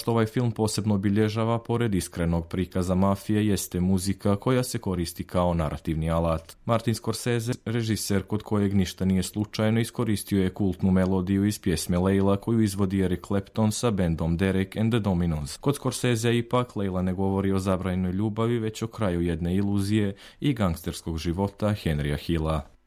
što ovaj film posebno obilježava, pored iskrenog prikaza mafije, jeste muzika koja se koristi kao narativni alat. Martin Scorsese, režiser kod kojeg ništa nije slučajno, iskoristio je kultnu melodiju iz pjesme Leila koju izvodi Eric Clapton sa bendom Derek and the Dominos. Kod Scorsese ipak Leila ne govori o zabranjenoj ljubavi, već o kraju jedne iluzije i gangsterskog života Henrya Hilla.